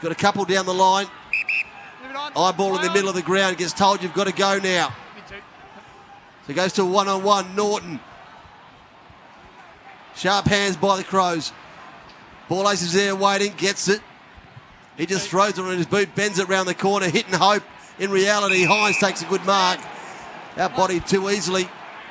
Got a couple down the line. Eyeball in the middle of the ground. Gets told you've got to go now. So he goes to a one-on-one. Norton. Sharp hands by the Crows. Ball ace is there waiting. Gets it. He just throws it on his boot. Bends it round the corner. Hit and hope. In reality, Hines takes a good mark. Outbodied too easily.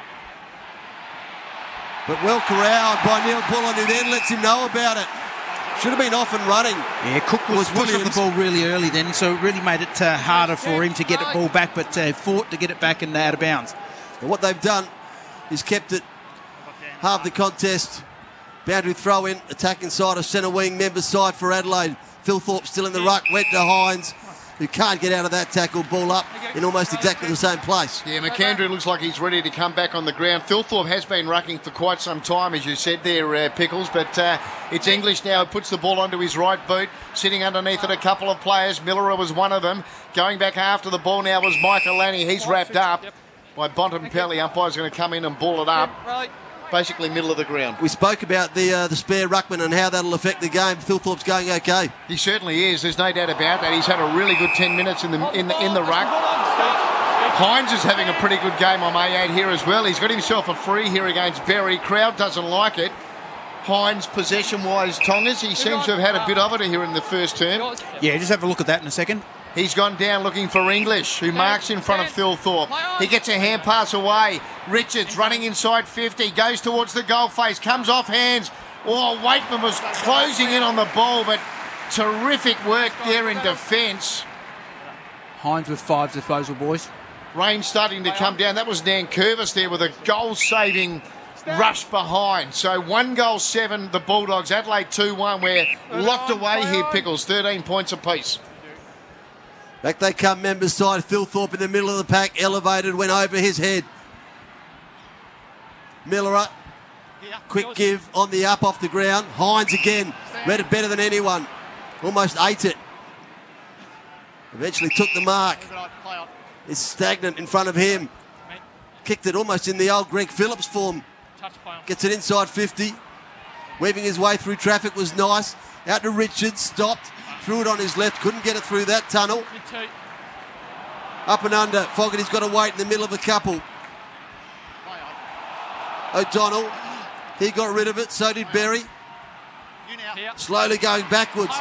But well corralled by Neil Bullen, who then lets him know about it. Should have been off and running. Yeah, Cook was pushing the ball really early then, so it really made it harder for him to get the ball back, but fought to get it back and out of bounds. And what they've done is kept it half the contest. Boundary throw in, attacking side of centre wing, members side for Adelaide. Phil Thorpe still in the ruck, went to Hines, who can't get out of that tackle, ball up in almost exactly the same place. Yeah, McAndrew looks like he's ready to come back on the ground. Phil Thorpe has been rucking for quite some time, as you said there, Pickles, but it's English now who puts the ball onto his right boot, sitting underneath it a couple of players. Miller was one of them. Going back after the ball now was Michael Lanny. He's wrapped up by Bontempelli. Umpire's going to come in and ball it up. Basically middle of the ground. We spoke about the spare ruckman and how that'll affect the game. Phil Thorpe's going okay. He certainly is. There's no doubt about that. He's had a really good 10 minutes in the ruck. Hines is having a pretty good game, I may add, here as well. He's got himself a free here against Berry. Crowd doesn't like it. Hines, possession-wise, Tongas, he seems to have had a bit of it here in the first term. Yeah, just have a look at that in a second. He's gone down looking for English, who marks in front of Phil Thorpe. He gets a hand pass away. Richards running inside 50, goes towards the goal face, comes off hands. Oh, Waitman was closing in on the ball, but terrific work there in defence. Hines with 5 disposal, boys. Rain starting to come down. That was Nankervis there with a goal-saving rush behind. So 1 goal, 7, the Bulldogs. Adelaide 2-1. We're locked away here, Pickles. 13 points apiece. Back they come, members side. Phil Thorpe in the middle of the pack, elevated, went over his head. Miller, quick give on the up off the ground. Hines again, read it better than anyone. Almost ate it. Eventually took the mark. It's stagnant in front of him. Kicked it almost in the old Greg Phillips form. Gets it inside 50. Weaving his way through traffic was nice. Out to Richards, stopped. Threw it on his left, couldn't get it through that tunnel. Up and under, Fogarty's got to wait in the middle of a couple. O'Donnell, he got rid of it, so did Berry. Slowly going backwards.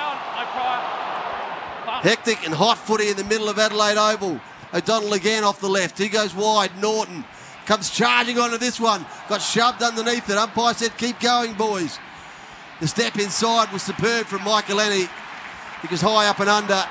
Hectic and hot footy in the middle of Adelaide Oval. O'Donnell again off the left, he goes wide. Norton comes charging onto this one, got shoved underneath it. Umpire said keep going, boys. The step inside was superb from Michael Lenny. He goes high up and under.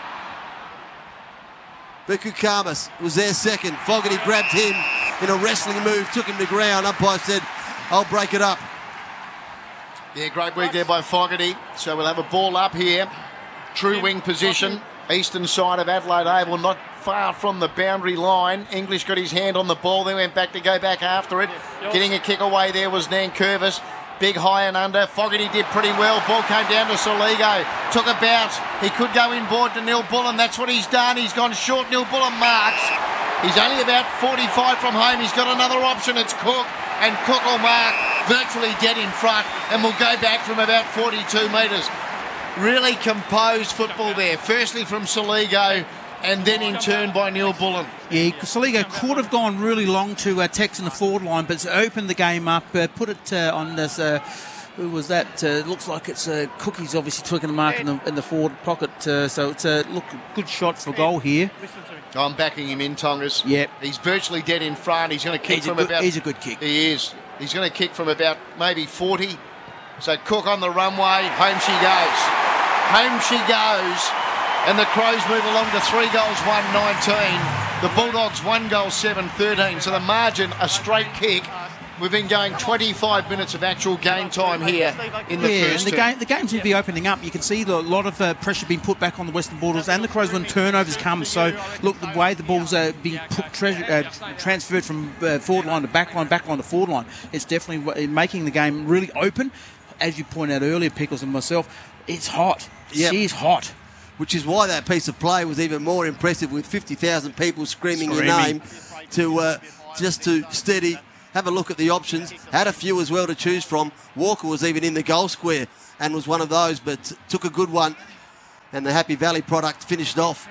Buku Kamas was there second. Fogarty grabbed him in a wrestling move, took him to ground. Umpire said, I'll break it up. Yeah, great work there by Fogarty. So we'll have a ball up here. True wing position. Eastern side of Adelaide Oval, not far from the boundary line. English got his hand on the ball, then went back to go back after it. Getting a kick away there was Nankervis. Big high and under. Fogarty did pretty well. Ball came down to Soligo. Took a bounce. He could go inboard to Neil Bullen. That's what he's done. He's gone short. Neil Bullen marks. He's only about 45 from home. He's got another option. It's Cook. And Cook will mark virtually dead in front and will go back from about 42 metres. Really composed football there. Firstly from Soligo and then in turn by Neil Bullen. Yeah, Soligo could have gone really long to Tex in the forward line, but it's opened the game up, put it on this, who was that? Looks like it's Cookie's obviously taking the mark in the forward pocket, so it's a good shot for goal here. I'm backing him in, Tongas. Yep. He's virtually dead in front. He's going to kick about... He's a good kick. He is. He's going to kick from about maybe 40. So Cook on the runway. Home she goes. Home she goes. And the Crows move along to 3 goals, 1-19. The Bulldogs 1 goal, 7-13. So the margin, a straight kick. We've been going 25 minutes of actual game time here in the first and the game seems to be opening up. You can see a lot of pressure being put back on the Western Bulldogs and the Crows when turnovers come. So, look, the way the ball's being transferred from forward line to back line to forward line, it's definitely making the game really open. As you pointed out earlier, Pickles and myself, it's hot. Yep. She's hot. Which is why that piece of play was even more impressive with 50,000 people screaming your name to just to steady. Have a look at the options. Had a few as well to choose from. Walker was even in the goal square and was one of those, but took a good one. And the Happy Valley product finished off.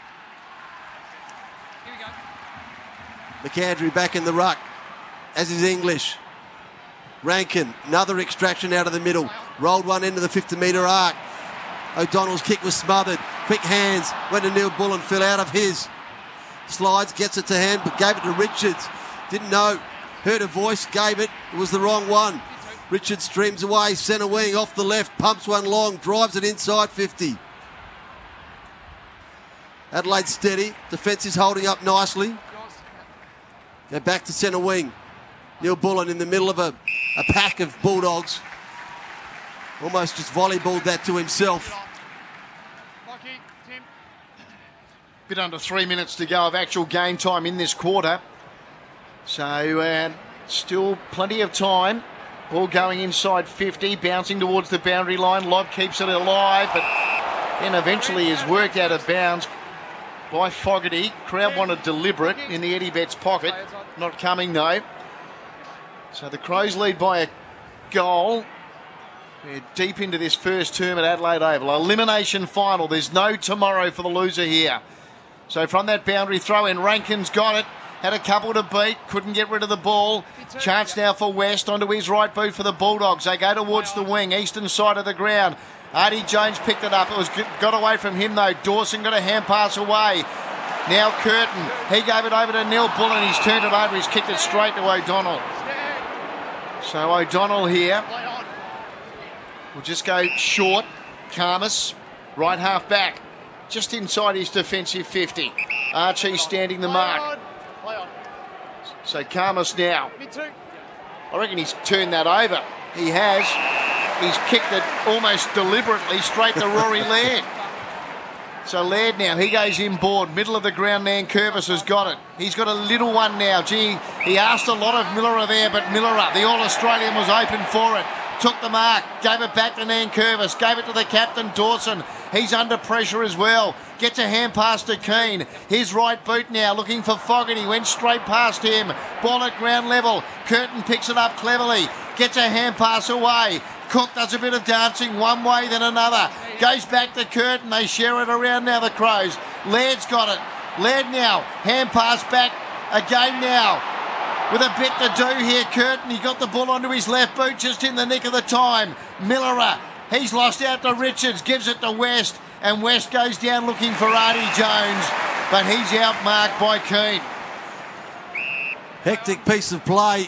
McAndrew back in the ruck, as is English. Rankin, another extraction out of the middle. Rolled one into the 50-metre arc. O'Donnell's kick was smothered. Quick hands, went to Neil Bullen, fell out of his. Slides, gets it to hand, but gave it to Richards. Didn't know, heard a voice, gave it. It was the wrong one. Richards streams away, centre wing, off the left, pumps one long, drives it inside 50. Adelaide steady, defence is holding up nicely. They're back to centre wing. Neil Bullen in the middle of a pack of Bulldogs. Almost just volleyballed that to himself. Bit under 3 minutes to go of actual game time in this quarter. So still plenty of time. Ball going inside 50, bouncing towards the boundary line. Lobb keeps it alive, but then eventually is worked out of bounds by Fogarty. Crowd wanted deliberate in the Eddie Betts pocket. Not coming though. So the Crows lead by a goal. We're deep into this first term at Adelaide Oval. Elimination final. There's no tomorrow for the loser here. So from that boundary throw in, Rankin's got it. Had a couple to beat. Couldn't get rid of the ball. Chance now for West onto his right boot for the Bulldogs. They go towards the wing, eastern side of the ground. Artie Jones picked it up. It was got away from him though. Dawson got a hand pass away. Now Curtin. He gave it over to Neil Bullen. He's turned it over. He's kicked it straight to O'Donnell. So O'Donnell here will just go short. Karmas, right half back, just inside his defensive 50. Archie standing the mark. So Karmas now. I reckon he's turned that over. He has. He's kicked it almost deliberately straight to Rory Laird. So Laird now, he goes inboard. Middle of the ground, Nankervis has got it. He's got a little one now. Gee, he asked a lot of Millera there, but Millera, the All-Australian, was open for it. Took the mark, gave it back to Nankervis, gave it to the captain, Dawson. He's under pressure as well. Gets a hand pass to Keane. His right boot now, looking for Fogarty. Went straight past him. Ball at ground level. Curtin picks it up cleverly. Gets a hand pass away. Cook does a bit of dancing one way then another. Goes back to Curtin. They share it around now, the Crows. Laird's got it. Laird now. Hand pass back again now. With a bit to do here, Curtin. He got the ball onto his left boot just in the nick of the time. Millera, he's lost out to Richards. Gives it to West. And West goes down looking for Artie Jones. But he's outmarked by Keane. Hectic piece of play.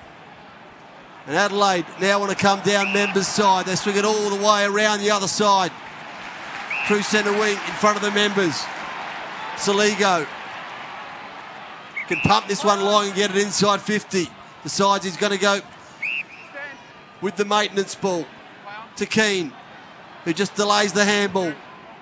And Adelaide now want to come down members' side. They swing it all the way around the other side. Through centre wing in front of the members. Saligo can pump this one long and get it inside 50. Decides he's going to go with the maintenance ball to Keane, who just delays the handball.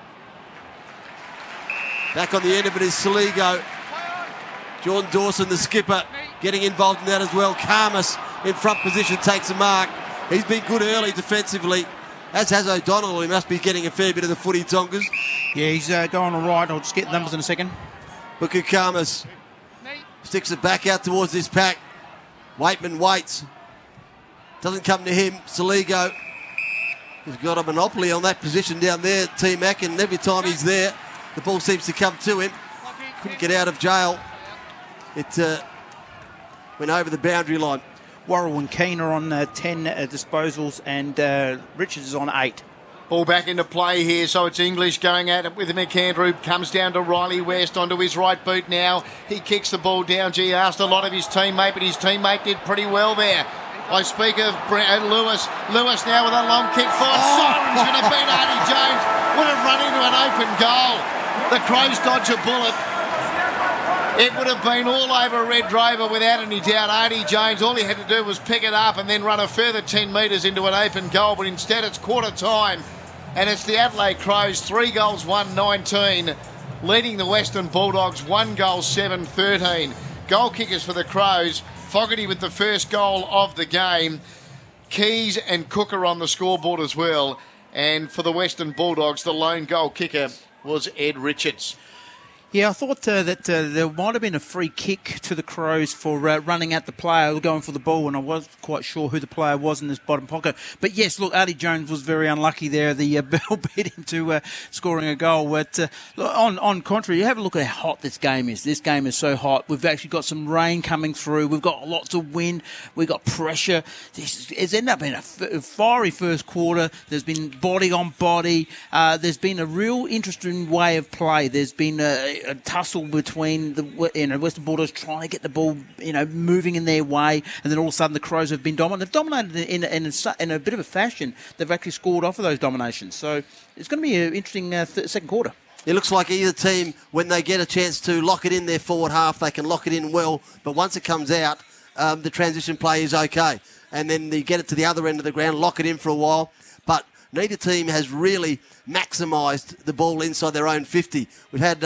Back on the end of it is Saligo. Jordan Dawson, the skipper, getting involved in that as well. Karmas in front position takes a mark. He's been good early defensively, as has O'Donnell. He must be getting a fair bit of the footy, Tongas. Yeah, he's going all right. I'll just get the numbers in a second. Buku Karmas sticks it back out towards this pack. Waitman waits. Doesn't come to him. Saligo has got a monopoly on that position down there, T-Mac, and every time he's there, the ball seems to come to him. Couldn't get out of jail. It went over the boundary line. Worrell and Keane are on 10 disposals, and Richards is on 8. Ball back into play here, so it's English going at it with McAndrew. Comes down to Riley West onto his right boot now. He kicks the ball down. Gee, asked a lot of his teammate, but his teammate did pretty well there. I speak of Lewis. Lewis now with a long kick forward. Siren's going to beat Artie Jones. Would have run into an open goal. The Crows dodge a bullet. It would have been all over Red Drover without any doubt. Artie Jones, all he had to do was pick it up and then run a further 10 metres into an open goal, but instead it's quarter time. And it's the Adelaide Crows, 3 goals, 1-19, leading the Western Bulldogs, 1 goal, 7-13. Goal kickers for the Crows, Fogarty with the first goal of the game. Keys and Cook are on the scoreboard as well. And for the Western Bulldogs, the lone goal kicker was Ed Richards. Yeah, I thought that there might have been a free kick to the Crows for running at the player, going for the ball, and I wasn't quite sure who the player was in this bottom pocket. But yes, look, Artie Jones was very unlucky there. The bell beat him to scoring a goal. But look, on contrary, you have a look at how hot this game is. This game is so hot. We've actually got some rain coming through. We've got lots of wind. We've got pressure. It's ended up being a fiery first quarter. There's been body on body. There's been a real interesting way of play. There's been a tussle between the Western Bulldogs trying to get the ball moving in their way, and then all of a sudden the Crows have been dominant. They've dominated in a bit of a fashion. They've actually scored off of those dominations. So it's going to be an interesting second quarter. It looks like either team, when they get a chance to lock it in their forward half, they can lock it in well. But once it comes out, the transition play is okay. And then they get it to the other end of the ground, lock it in for a while. But neither team has really maximised the ball inside their own 50. We've had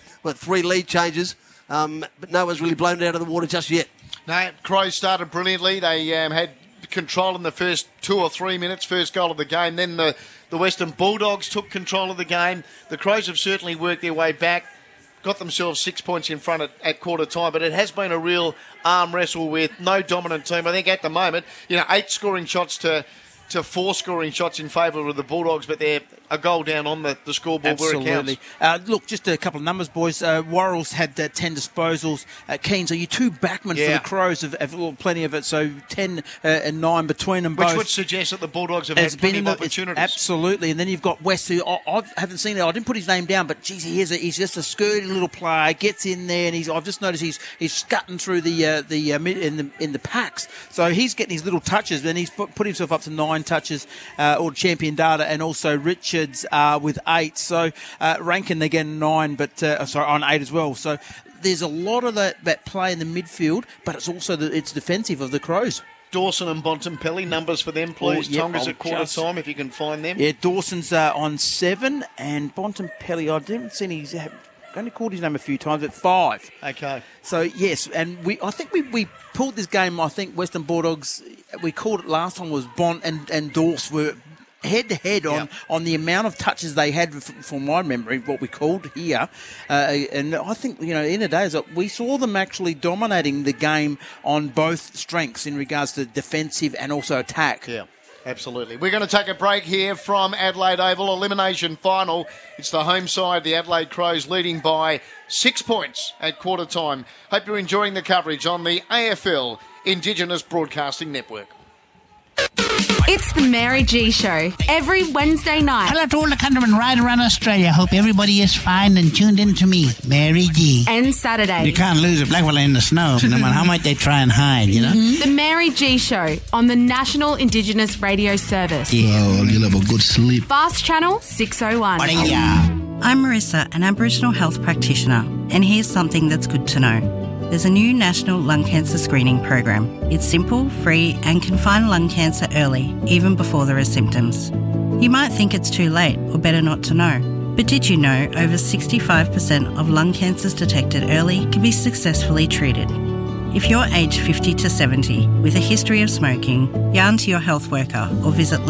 3 lead changes, but no one's really blown it out of the water just yet. No, Crows started brilliantly. They had control in the first 2 or 3 minutes, first goal of the game. Then the Western Bulldogs took control of the game. The Crows have certainly worked their way back, got themselves 6 points in front at quarter time, but it has been a real arm wrestle with no dominant team. I think at the moment, 8 scoring shots to 4 scoring shots in favour of the Bulldogs, but they're a goal down on the scoreboard. Absolutely. Where it counts. Look, just a couple of numbers, boys. Worrells had 10 disposals. Keane, so your 2 backmen for the Crows have plenty of it, so 10 and 9 between them both. Which would suggest that the Bulldogs have had plenty of opportunities. Absolutely, and then you've got West, who I haven't seen it. I didn't put his name down, but geez, he's just a skirty little player. Gets in there, and I've just noticed he's scutting through in the packs. So he's getting his little touches, and he's put himself up to 9 touches, or champion data, and also Richards with 8. So Rankin, they're getting 9, but on 8 as well. So there's a lot of that play in the midfield, but it's also it's defensive of the Crows. Dawson and Bontempelli, numbers for them, please. Tonga's at quarter time, if you can find them. Yeah, Dawson's on 7, and Bontempelli, I didn't see he's only called his name a few times, at 5. Okay. So, yes, and I think we pulled this game, I think Western Bulldogs, we called it last time, was Bont and Dawes were head-to-head on the amount of touches they had, from my memory, what we called here. And I think, in the days, we saw them actually dominating the game on both strengths in regards to defensive and also attack. Yeah. Absolutely. We're going to take a break here from Adelaide Oval. Elimination final. It's the home side, the Adelaide Crows, leading by 6 points at quarter time. Hope you're enjoying the coverage on the AFL Indigenous Broadcasting Network. It's the Mary G Show every Wednesday night. Hello to all the countrymen right around Australia. Hope everybody is fine and tuned in to me, Mary G. And Saturday. You can't lose a black fella in the snow, no matter how much they try and hide, The Mary G Show on the National Indigenous Radio Service. Yeah, well, you'll have a good sleep. Fast Channel 601. I'm Marissa, an Aboriginal health practitioner, and here's something that's good to know. There's a new national lung cancer screening program. It's simple, free, and can find lung cancer early, even before there are symptoms. You might think it's too late or better not to know. But did you know over 65% of lung cancers detected early can be successfully treated? If you're aged 50 to 70 with a history of smoking, yarn to your health worker or visit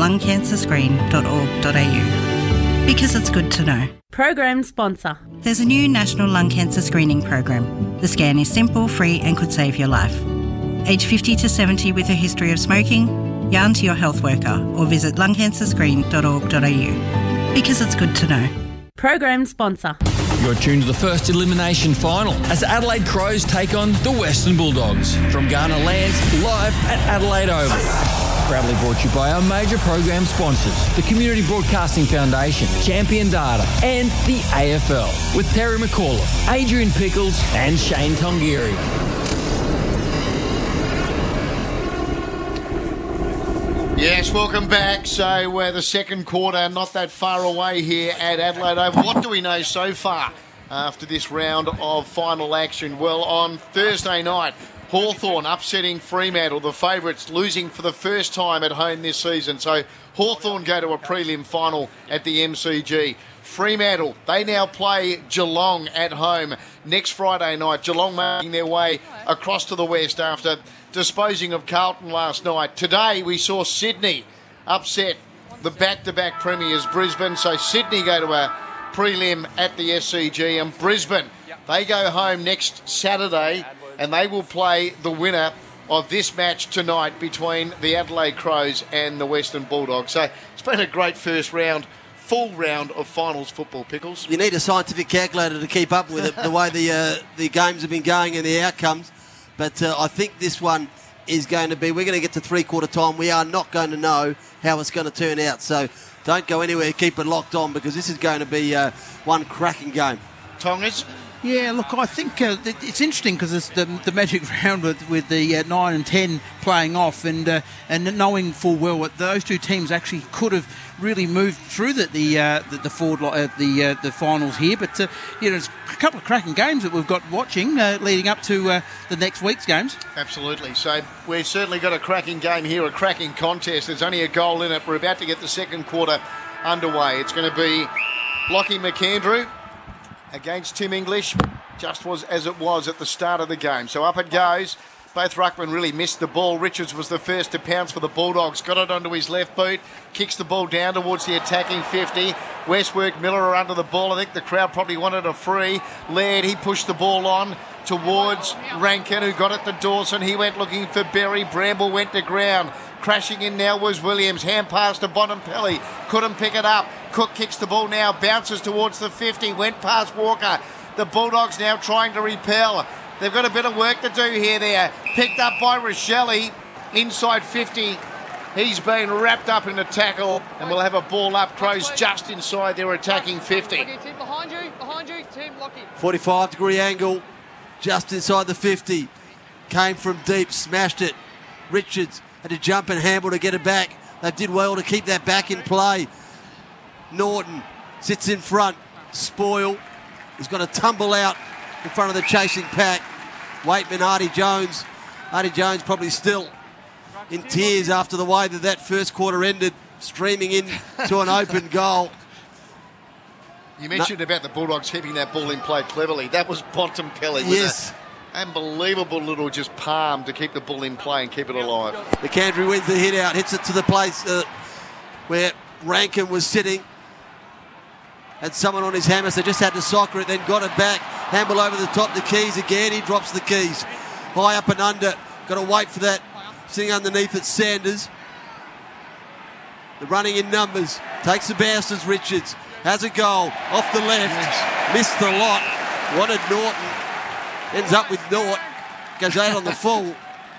lungcancerscreen.org.au. Because it's good to know. Program sponsor. There's a new national lung cancer screening program. The scan is simple, free and could save your life. Age 50 to 70 with a history of smoking, yarn to your health worker or visit lungcancerscreen.org.au. Because it's good to know. Program sponsor. You're tuned to the first elimination final as Adelaide Crows take on the Western Bulldogs from Ghana Lands live at Adelaide Oval. Proudly brought to you by our major program sponsors, the Community Broadcasting Foundation, Champion Data, and the AFL, with Terry McAuliffe, Adrian Pickles, and Shane Tongiri. Yes, welcome back. So the second quarter, not that far away here at Adelaide Oval. What do we know so far after this round of final action? Well, on Thursday night, Hawthorn upsetting Fremantle, the favourites, losing for the first time at home this season. So Hawthorn go to a prelim final at the MCG. Fremantle, they now play Geelong at home next Friday night. Geelong making their way across to the west after disposing of Carlton last night. Today we saw Sydney upset the back-to-back premiers Brisbane. So Sydney go to a prelim at the SCG, and Brisbane They go home next Saturday and they will play the winner of this match tonight between the Adelaide Crows and the Western Bulldogs. So it's been a great first round, full round of finals football, Pickles. You need a scientific calculator to keep up with it, the way the games have been going and the outcomes. But I think this one is going to be, we're going to get to three-quarter time. We are not going to know how it's going to turn out. So don't go anywhere, keep it locked on, because this is going to be one cracking game. Tongas? Yeah, look, I think it's interesting because it's the magic round with the 9 and 10 playing off, and knowing full well that those two teams actually could have really moved through the finals here. But there's a couple of cracking games that we've got watching leading up to the next week's games. Absolutely. So we've certainly got a cracking game here, a cracking contest. There's only a goal in it. We're about to get the second quarter underway. It's going to be Lockie McAndrew against Tim English, just was as it was at the start of the game. So up it goes. Both ruckmen really missed the ball. Richards was the first to pounce for the Bulldogs. Got it onto his left boot. Kicks the ball down towards the attacking 50. Westwork, Miller are under the ball. I think the crowd probably wanted a free. Laird, he pushed the ball on towards Rankin, who got it to Dawson. He went looking for Berry. Bramble went to ground. Crashing in now was Williams. Hand pass to Bontempelli. Couldn't pick it up. Cook kicks the ball now. Bounces towards the 50. Went past Walker. The Bulldogs now trying to repel. They've got a bit of work to do here. There. Picked up by Rochelle. Inside 50. He's been wrapped up in a tackle. And we'll have a ball up. Crows just inside their attacking 50. Behind you, Tim, Lockie. 45-degree angle. Just inside the 50. Came from deep. Smashed it. Richards had to jump and handle to get it back. They did well to keep that back in play. Norton sits in front. Spoil. He's got to tumble out in front of the chasing pack. Waitman, Artie Jones. Artie Jones probably still in tears after the way that first quarter ended, streaming in to an open goal. You mentioned about the Bulldogs keeping that ball in play cleverly. That was Bontempelli. Yes. Unbelievable little just palm to keep the ball in play and keep it alive. McAndrew wins the hit out, hits it to the place where Rankin was sitting. Had someone on his hammer, so just had to soccer it, then got it back. Hamble over the top, the keys again. He drops the keys. High up and under. Got to wait for that. Sitting underneath it, Sanders. The running in numbers. Takes the bounces, Richards. Has a goal. Off the left. Yes. Missed the lot. Wanted Norton. Ends up with Nort. Goes out on the full.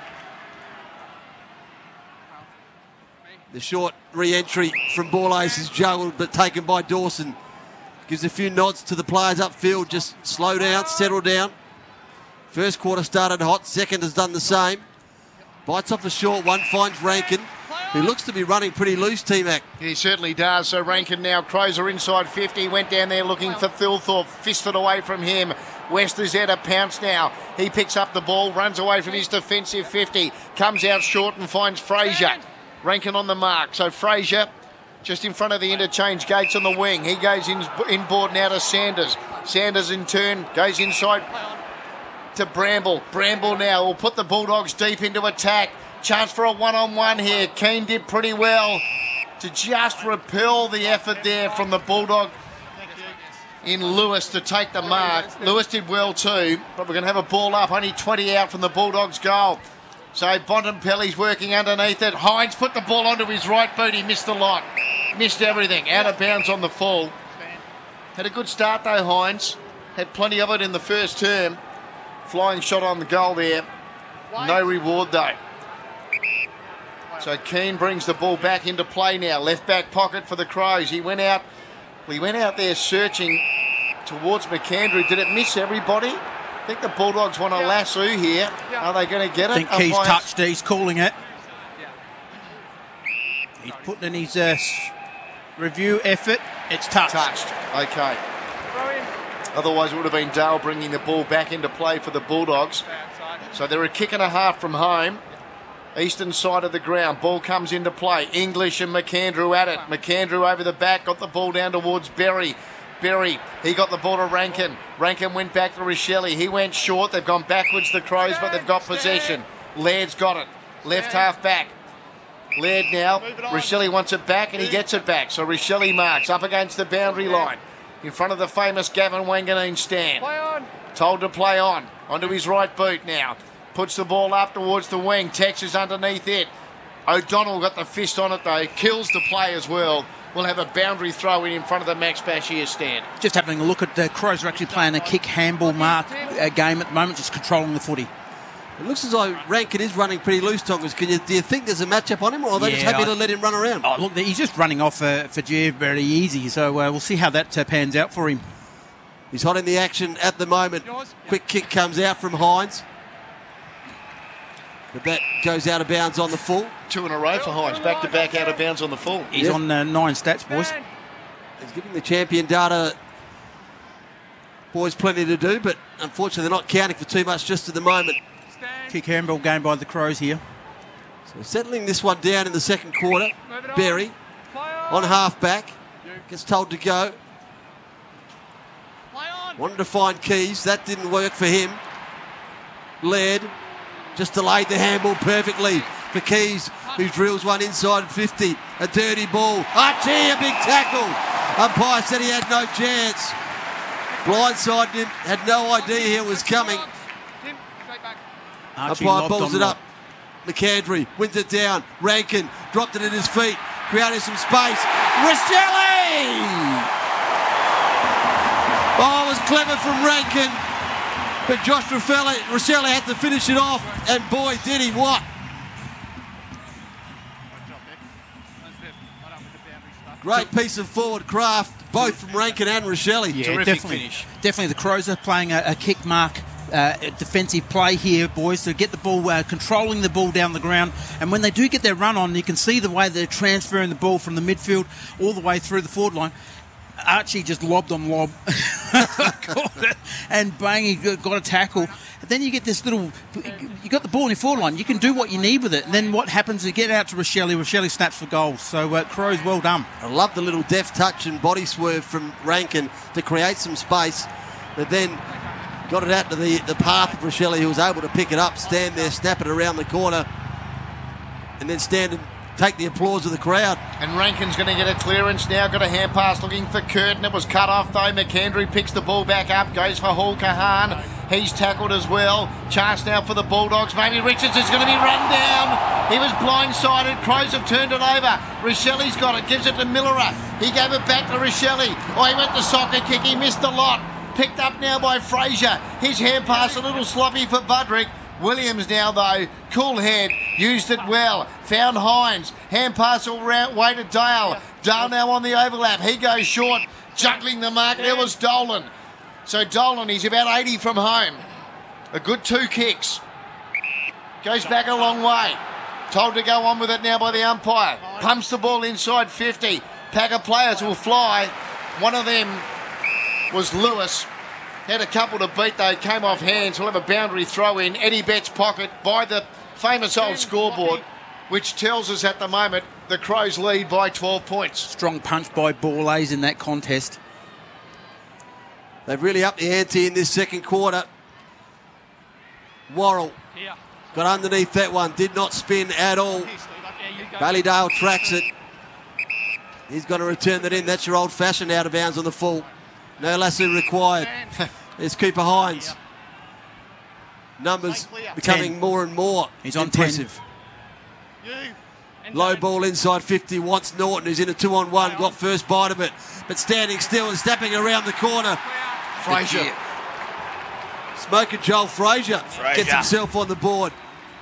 The short re-entry from Ball Ace is juggled but taken by Dawson. Gives a few nods to the players upfield. Just slow down, settle down. First quarter started hot. Second has done the same. Bites off a short one. Finds Rankin, who looks to be running pretty loose, T-Mac. He certainly does. So Rankin now, Crows are inside 50. Went down there looking for Thilthorpe. Fisted away from him. West is there to pounce now. He picks up the ball, runs away from his defensive 50. Comes out short and finds Fraser. Rankin on the mark. So Fraser just in front of the interchange gates on the wing. He goes inboard now to Sanders. Sanders in turn goes inside to Bramble. Bramble now will put the Bulldogs deep into attack. Chance for a one-on-one here. Keane did pretty well to just repel the effort there from the Bulldog in Lewis to take the mark. Lewis did well too, but we're going to have a ball up. Only 20 out from the Bulldogs' goal. So Bontempelli's working underneath it. Hines put the ball onto his right boot. He missed the lot. Missed everything. Out of bounds on the full. Had a good start though, Hines. Had plenty of it in the first term. Flying shot on the goal there. No reward though. So Keane brings the ball back into play now. Left back pocket for the Crows. He went out there searching towards McAndrew. Did it miss everybody? I think the Bulldogs want a lasso here. Are they going to get it? I think Keys touched it. He's calling it. He's putting in his review effort. It's touched. Okay. Otherwise it would have been Dale bringing the ball back into play for the Bulldogs. So they're a kick and a half from home. Eastern side of the ground. Ball comes into play. English and McAndrew at it. McAndrew over the back. Got the ball down towards Berry. He got the ball to Rankin. Rankin went back to Rochelle. He went short. They've gone backwards, the Crows, but they've got possession. Laird's got it. Left half back. Laird now. Rochelle wants it back and he gets it back. So Rochelle marks up against the boundary line. in front of the famous Gavin Wanganeen stand. Play on. Told to play on. Onto his right boot now. Puts the ball up towards the wing. Tex is underneath it. O'Donnell got the fist on it though. Kills the play as well. We'll have a boundary throw in front of the Max Bashir stand. Just having a look at the Crows are actually playing a kick handball mark game at the moment, just controlling the footy. It looks as though Rankin is running pretty loose, Tongas. Do you think there's a matchup on him, or are they just happy to let him run around? Oh, look, he's just running off for Jeff very easy, so we'll see how that pans out for him. He's hot in the action at the moment. Quick kick comes out from Hines. But that goes out of bounds on the full. 2 in a row for Hines. Back-to-back out of bounds on the full. He's on 9 stats, boys. He's giving the champion data boys plenty to do, but unfortunately they're not counting for too much just at the moment. Kick handball game by the Crows here. So settling this one down in the second quarter. Berry on half-back. Gets told to go. Wanted to find Keys. That didn't work for him. Laird just delayed the handball perfectly for Keys, who drills one inside 50. A dirty ball. Archie, a big tackle. Umpire said he had no chance. Blindsided him. Had no idea he was coming. Umpire balls it up. McAndrew wins it down. Rankin dropped it at his feet, creating some space. Roscelli! Oh, it was clever from Rankin. But Josh Roscelli had to finish it off, and boy, did he what. Great piece of forward craft, both from Rankin and Roscelli. Yeah, terrific finish. Definitely the Crows are playing a kick mark defensive play here, boys, to get the ball, controlling the ball down the ground. And when they do get their run on, you can see the way they're transferring the ball from the midfield all the way through the forward line. Archie just lobbed on lob and bang, he got a tackle. And then you get this little, you got the ball in your forward line, you can do what you need with it. And then what happens is you get out to Roscelli. Roscelli snaps for goals. So Crows, well done. I love the little deft touch and body swerve from Rankin to create some space, but then got it out to the path of Roscelli, who was able to pick it up, stand there, snap it around the corner, and then stand and take the applause of the crowd. And Rankin's going to get a clearance now. Got a hand pass looking for Curtin. It was cut off though. McAndrew picks the ball back up. Goes for Hall Kahan. He's tackled as well. Chance now for the Bulldogs. Maybe Richards is going to be run down. He was blindsided. Crows have turned it over. Roscelli's got it. Gives it to Millerer. He gave it back to Roscelli. Oh, he went the soccer kick. He missed the lot. Picked up now by Fraser. His hand pass a little sloppy for Budrick. Williams now, though, cool head, used it well, found Hines, hand pass all round, way to Dale. Dale now on the overlap, he goes short, juggling the mark, there was Dolan. So Dolan, he's about 80 from home. A good 2 kicks. Goes back a long way. Told to go on with it now by the umpire. Pumps the ball inside 50. Pack of players will fly. One of them was Lewis. Had a couple to beat though, came off hands. We'll have a boundary throw in Eddie Betts' pocket by the famous old scoreboard, which tells us at the moment the Crows lead by 12 points. Strong punch by Borlase in that contest. They've really upped the ante in this second quarter. Worrell got underneath that one, did not spin at all. Ballydale tracks it. He's got to return that in. That's your old-fashioned out of bounds on the full. No lasso required. There's Cooper Hines. Numbers becoming 10. more and more He's on impressive. 10. Low ball inside 50. Wants Norton, who's in a 2-on-1. Got first bite of it. But standing still and snapping around the corner. Fraser. Smoker Joel Fraser gets himself on the board.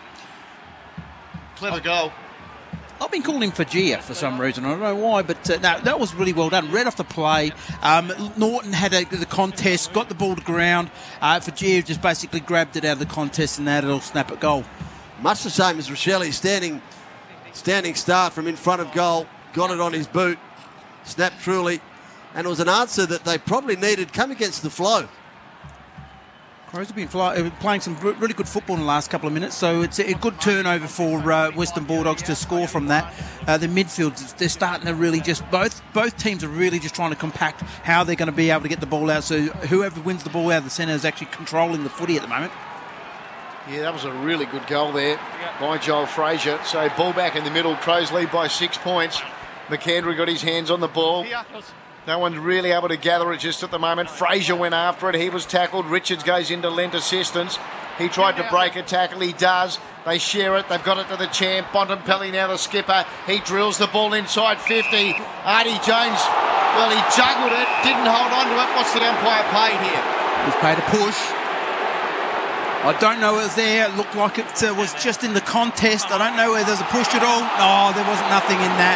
Clever goal. I've been calling him Fajia for some reason. I don't know why, but no, that was really well done. Read off the play. Norton had the contest, got the ball to ground. Fajia just basically grabbed it out of the contest and had a little snap at goal. Much the same as Roscelli, standing start from in front of goal. Got it on his boot. Snapped truly. And it was an answer that they probably needed come against the flow. Crows have been playing some really good football in the last couple of minutes, so it's a good turnover for Western Bulldogs to score from that. The midfield, they're starting to really just, both teams are really just trying to compact how they're going to be able to get the ball out, so whoever wins the ball out of the centre is actually controlling the footy at the moment. Yeah, that was a really good goal there by Joel Fraser. So ball back in the middle, Crows lead by 6 points. McAndrew got his hands on the ball. No one's really able to gather it just at the moment. Fraser went after it. He was tackled. Richards goes into lent assistance. He tried to break a tackle. He does. They share it. They've got it to the champ. Bontempelli now the skipper. He drills the ball inside 50. Artie Jones, well, he juggled it. Didn't hold on to it. What's the umpire paid here? He's paid a push. I don't know it was there. It looked like it was just in the contest. I don't know whether there's a push at all. No, there wasn't nothing in that.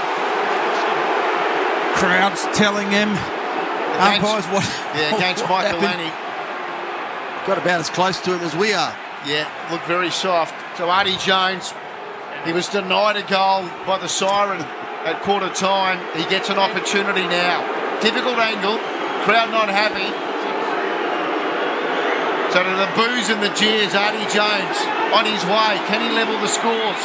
Crowd's telling him. Umpires what? Yeah, against Michael Laney. Got about as close to him as we are. Yeah, looked very soft. So Artie Jones, he was denied a goal by the siren at quarter time. He gets an opportunity now. Difficult angle. Crowd not happy. So to the boos and the jeers, Artie Jones on his way. Can he level the scores?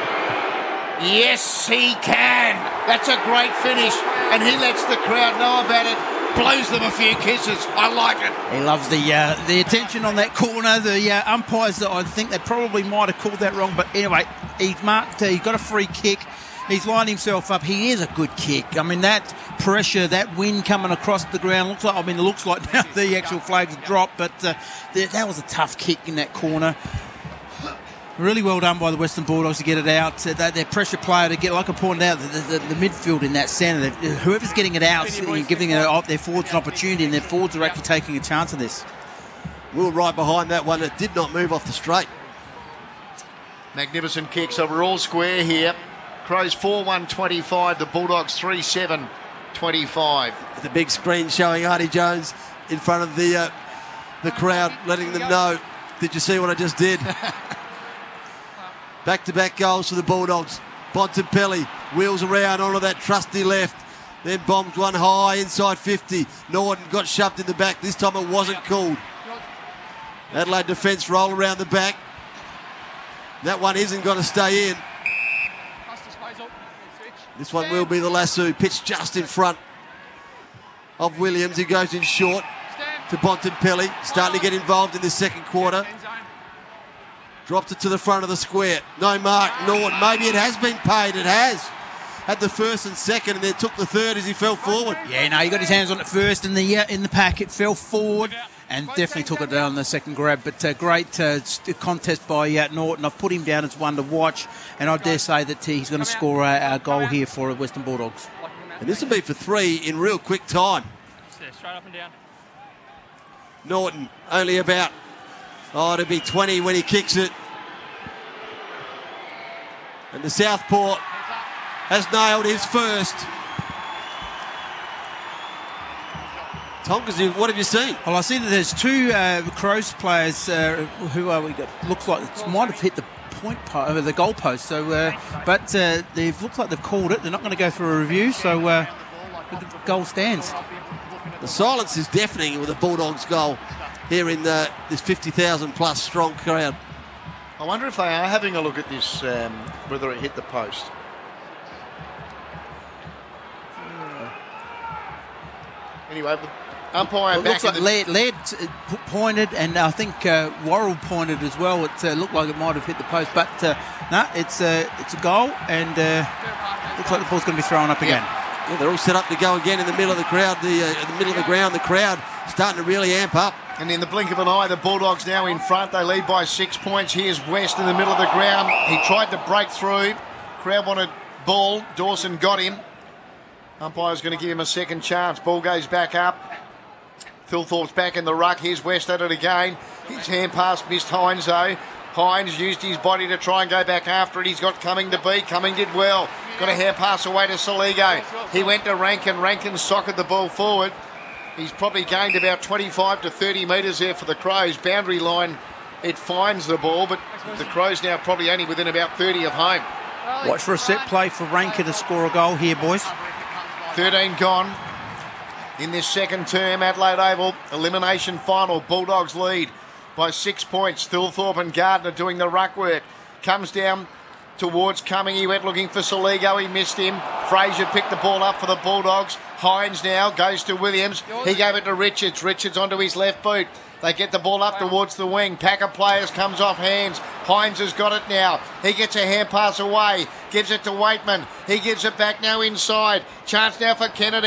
Yes, he can. That's a great finish. And he lets the crowd know about it. Blows them a few kisses. I like it. He loves the attention on that corner. The umpires, that I think they probably might have called that wrong. But anyway, he's marked. He's got a free kick. He's lined himself up. He is a good kick. I mean, that pressure, that wind coming across the ground, it looks like now the actual flag's dropped, but that was a tough kick in that corner. Really well done by the Western Bulldogs to get it out. Their pressure player to get, like I pointed out, the midfield in that centre. Whoever's getting it out, giving their forwards an opportunity, and their forwards are actually taking a chance of this. We were right behind that one. It did not move off the straight. Magnificent kick. So we're all square here. Crows 4-1-25, the Bulldogs 3-7-25. The big screen showing Artie Jones in front of the crowd, letting them know, did you see what I just did? Back-to-back goals for the Bulldogs. Bontempelli wheels around onto that trusty left, then bombs one high inside 50. Norton got shoved in the back. This time it wasn't called. Adelaide defence roll around the back. That one isn't going to stay in. This one will be the lasso, pitched just in front of Williams, who goes in short to Bontempelli, starting to get involved in the second quarter. Dropped it to the front of the square. No mark, Norton. Maybe it has been paid. It has. Had the first and second, and then took the third as he fell forward. Yeah, no, he got his hands on it first in the pack. It fell forward and definitely took it down the second grab. But great contest by Norton. I've put him down as one to watch, and I dare say that he's going to score a goal here for the Western Bulldogs. And this will be for 3 in real quick time. Straight up and down. Norton only about, it'll be 20 when he kicks it. And the Southpaw has nailed his first. Tongas, what have you seen? Well, I see that there's two Crows players who we got. Looks like it might have hit the the goal post. So, but they looks like they've called it. They're not going to go through a review. So, the goal stands. The silence is deafening with the Bulldogs' goal here in this 50,000 plus strong crowd. I wonder if they are having a look at this, whether it hit the post. Anyway, umpire back. Looks like Laird pointed, and I think Worrell pointed as well. It looked like it might have hit the post, but no, it's a goal, and looks like the ball's going to be thrown up again. Yeah, they're all set up to go again in the middle of the crowd. In the middle of the ground, the crowd starting to really amp up. And in the blink of an eye, the Bulldogs now in front. They lead by 6 points. Here's West in the middle of the ground. He tried to break through. Crowd wanted ball. Dawson got him. Umpire's going to give him a second chance. Ball goes back up. Thilthorpe's back in the ruck. Here's West at it again. His hand pass missed Hines though. Hines used his body to try and go back after it. He's got Cumming to beat. Cumming did well. Got a hand pass away to Soligo. He went to Rankin. Rankin socked the ball forward. He's probably gained about 25 to 30 metres there for the Crows. Boundary line, it finds the ball, but the Crows now probably only within about 30 of home. Watch for a set play for Rankin to score a goal here, boys. 13 gone in this second term. Adelaide Oval, elimination final. Bulldogs lead by 6 points. Thilthorpe and Gardner doing the ruck work. Comes down towards Cumming. He went looking for Soligo. He missed him. Fraser picked the ball up for the Bulldogs. Hines now goes to Williams. He gave it to Richards. Richards onto his left boot. They get the ball up towards the wing. Pack of players comes off hands. Hines has got it now. He gets a hand pass away. Gives it to Waitman. He gives it back now inside. Chance now for Kennedy.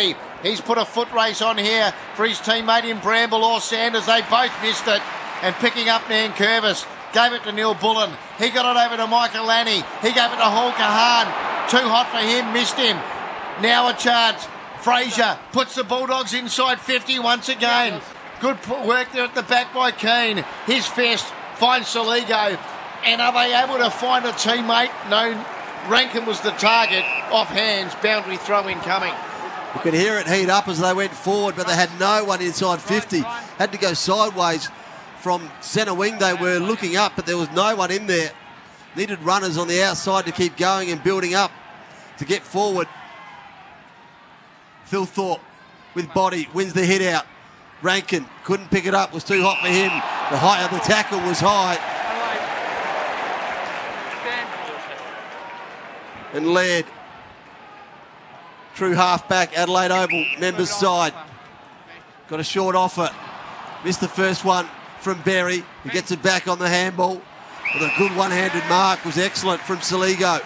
He's put a foot race on here for his teammate in Bramble or Sanders. They both missed it. And picking up Nankervis, gave it to Neil Bullen. He got it over to Michael Lanny. He gave it to Hall Kahan. Too hot for him, missed him. Now a chance. Fraser puts the Bulldogs inside 50 once again. Good work there at the back by Keane. His fist finds Soligo. And are they able to find a teammate? No, Rankin was the target. Off hands, boundary throw in coming. You could hear it heat up as they went forward, but they had no one inside 50. Had to go sideways from centre wing. They were looking up, but there was no one in there. Needed runners on the outside to keep going and building up to get forward. Phil Thorpe with body wins the hit out. Rankin couldn't pick it up, was too hot for him. The height of the tackle was high. And led. True half-back, Adelaide Oval, members side. Got a short offer. Missed the first one from Berry. He gets it back on the handball. With a good one-handed mark, was excellent from Soligo.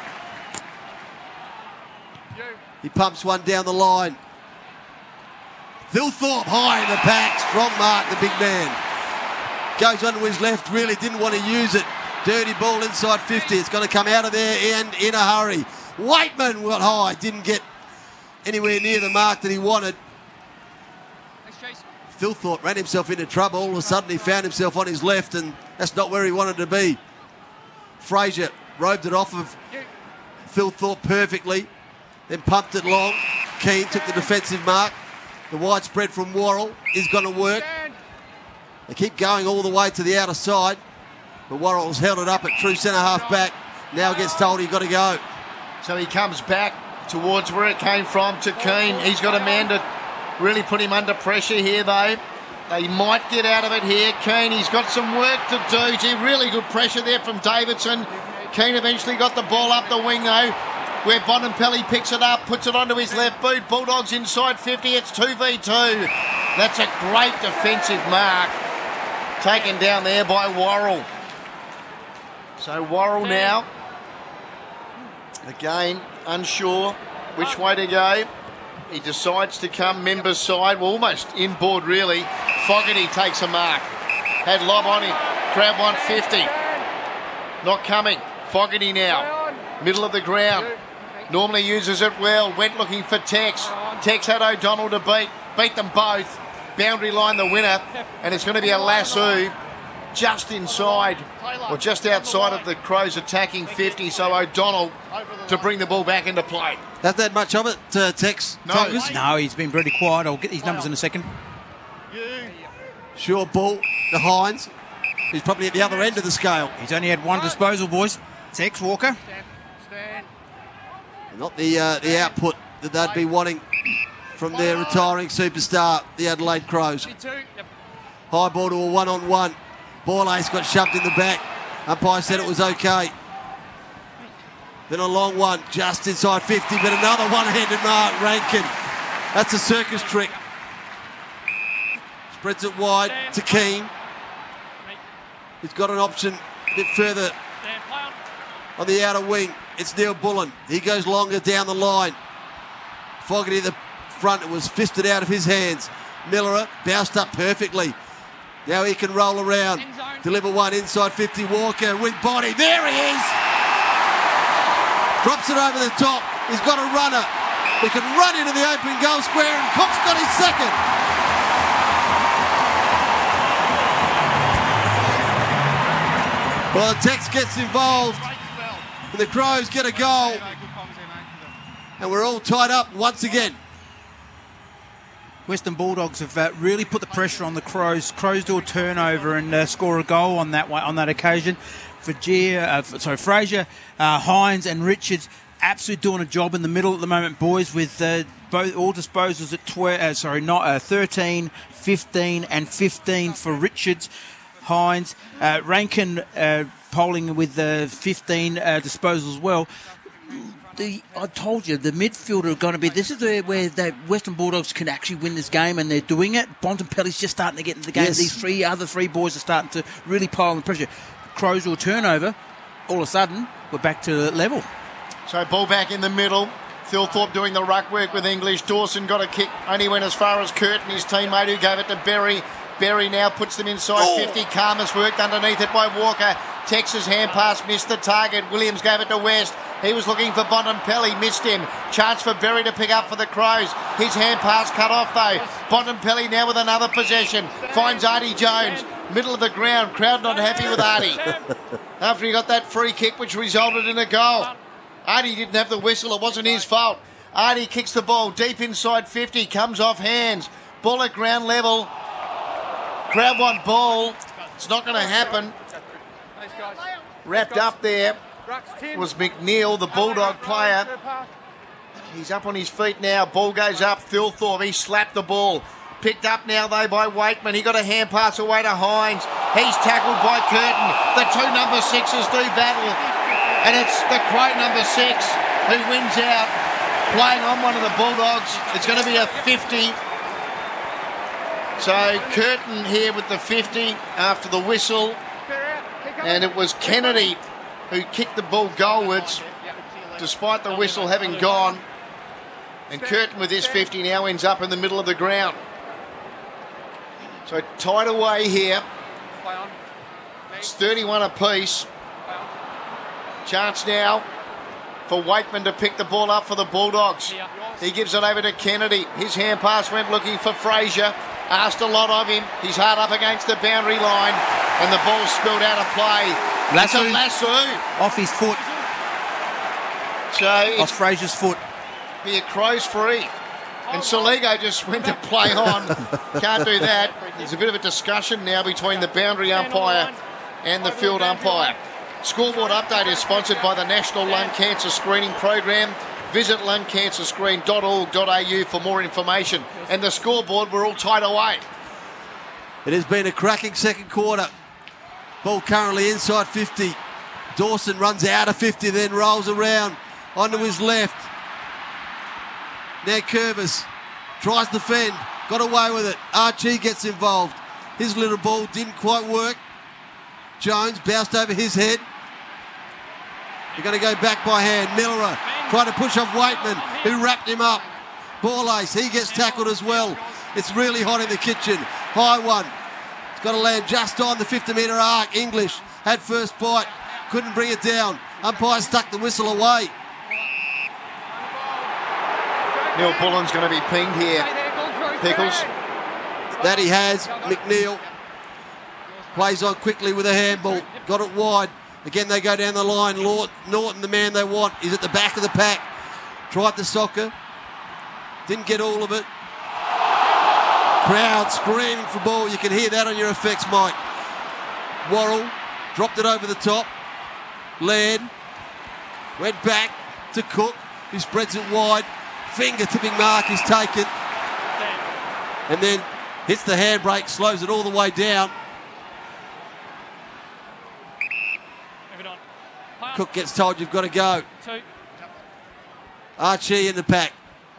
He pumps one down the line. Phil Thorpe high in the pack. Strong mark, the big man. Goes onto his left, really didn't want to use it. Dirty ball inside 50. It's going to come out of there and in a hurry. Waitman went high, didn't get anywhere near the mark that he wanted. Phil Thorpe ran himself into trouble. All of a sudden he found himself on his left, and that's not where he wanted to be. Fraser roved it off of Phil Thorpe perfectly, then pumped it long. Keane took the defensive mark. The widespread from Worrell is going to work. They keep going all the way to the outer side, but Worrell's held it up at true centre half back. Now gets told he's got to go. So he comes back towards where it came from to Keane. He's got a man to really put him under pressure here, though. They might get out of it here. Keane, he's got some work to do. Gee, really good pressure there from Davidson. Keane eventually got the ball up the wing, though, where Bontempelli picks it up, puts it onto his left boot. Bulldogs inside 50. It's 2v2. That's a great defensive mark taken down there by Worrell. So Worrell now, again, unsure which way to go. He decides to come members side, well, almost inboard really. Fogarty takes a mark. Had lob on him. Crowd 150. Not coming. Fogarty now. Middle of the ground. Normally uses it well. Went looking for Tex. Tex had O'Donnell to beat. Beat them both. Boundary line the winner. And it's going to be a lasso just inside or just outside of the Crows attacking 50. So O'Donnell to bring the ball back into play. Hasn't had much of it, Tex? No, he's been pretty quiet. I'll get his numbers in a second. Short ball to Hines. He's probably at the other end of the scale. He's only had one disposal, boys. Tex Walker. Not the output that they'd be wanting from their retiring superstar, the Adelaide Crows. High ball to a one-on-one. Ball ace got shoved in the back. Umpire said it was okay. Then a long one just inside 50, but another one-handed mark, Rankin. That's a circus trick. Spreads it wide to Keane. He's got an option a bit further on the outer wing. It's Neil Bullen. He goes longer down the line. Fogarty at the front. It was fisted out of his hands. Miller bounced up perfectly. Now he can roll around. Deliver one inside 50. Walker with body. There he is. Drops it over the top. He's got a runner. He can run into the open goal square, and Cook's got his second. Well, Tex gets involved. And the Crows get a goal. And we're all tied up once again. Western Bulldogs have really put the pressure on the Crows. Crows do a turnover and score a goal on that occasion. Fraser, Hines and Richards absolutely doing a job in the middle at the moment, boys, with all disposals at 13, 15 and 15 for Richards. Hines, Rankin polling with 15 disposals as well. I told you, the midfielder are going to be... This is where the Western Bulldogs can actually win this game, and they're doing it. Bontempelli's just starting to get into the game. Yes. These other three boys are starting to really pile on the pressure. Crows will turnover. All of a sudden, we're back to level. So ball back in the middle. Thilthorpe doing the ruck work with English. Dawson got a kick, only went as far as Curtin, his teammate, who gave it to Berry. Berry now puts them inside 50. Karmas worked underneath it by Walker. Texas hand pass missed the target. Williams gave it to West. He was looking for Bontempelli, missed him. Chance for Berry to pick up for the Crows. His hand pass cut off though. Bontempelli now with another possession. Finds Artie Jones. Middle of the ground. Crowd not happy with Artie. After he got that free kick which resulted in a goal. Artie didn't have the whistle. It wasn't his fault. Artie kicks the ball deep inside 50. Comes off hands. Ball at ground level. Crowd want ball. It's not going to happen. Wrapped up there was McNeil, the Bulldog player. He's up on his feet now. Ball goes up. Thilthorpe, he slapped the ball. Picked up now, though, by Waitman. He got a hand pass away to Hines. He's tackled by Curtin. The two number 6s do battle. And it's the Crow number 6 who wins out, playing on one of the Bulldogs. It's going to be a 50. So Curtin here with the 50 after the whistle. And it was Kennedy who kicked the ball goalwards despite the whistle having gone. And Curtin with his 50 now ends up in the middle of the ground. So tied away here. It's 31 apiece. Chance now for Waitman to pick the ball up for the Bulldogs. He gives it over to Kennedy. His hand pass went looking for Fraser. Asked a lot of him. He's hard up against the boundary line. And the ball spilled out of play. Lasso. It's a lasso. Off his foot. So off Fraser's foot. Be a Crows free. And Soligo just went to play on. Can't do that. There's a bit of a discussion now between the boundary umpire and the field umpire. Scoreboard update is sponsored by the National Lung Cancer Screening Program. Visit lungcancerscreen.org.au for more information. And the scoreboard, we're all tied away. It has been a cracking second quarter. Ball currently inside 50. Dawson runs out of 50, then rolls around onto his left. Now Curvis tries to fend, got away with it. Archie gets involved. His little ball didn't quite work. Jones bounced over his head. They're going to go back by hand. Millerer trying to push off Waitman, who wrapped him up. Ball ace, he gets tackled as well. It's really hot in the kitchen. High one. It's got to land just on the 50-metre arc. English had first bite, couldn't bring it down. Umpire stuck the whistle away. Neil Bullen's going to be pinged here. Pickles. That he has. McNeil plays on quickly with a handball. Got it wide. Again, they go down the line. Norton, the man they want, is at the back of the pack. Tried the soccer. Didn't get all of it. Crowd screaming for ball. You can hear that on your effects, Mike. Worrell dropped it over the top. Laird went back to Cook, who spreads it wide. Finger-tipping mark is taken. And then hits the handbrake, slows it all the way down. Cook gets told you've got to go. Archie in the pack.